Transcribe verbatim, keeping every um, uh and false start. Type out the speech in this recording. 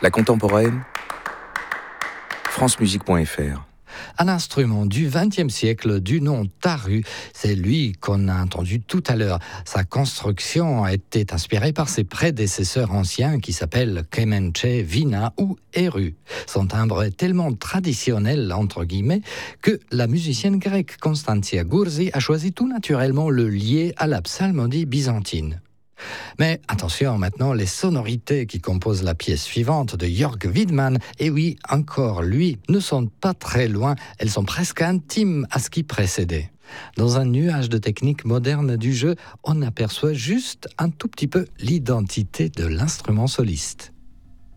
La contemporaine, francemusique point f r. Un instrument du vingtième siècle du nom Taru, c'est lui qu'on a entendu tout à l'heure. Sa construction a été inspirée par ses prédécesseurs anciens qui s'appellent Kemenche, Vina ou Eru. Son timbre est tellement traditionnel, entre guillemets, que la musicienne grecque Constantia Gursi a choisi tout naturellement le lier à la psalmodie byzantine. Mais attention maintenant, les sonorités qui composent la pièce suivante de Jörg Widmann, et oui, encore lui, ne sont pas très loin, elles sont presque intimes à ce qui précédait. Dans un nuage de techniques modernes du jeu, on aperçoit juste un tout petit peu l'identité de l'instrument soliste.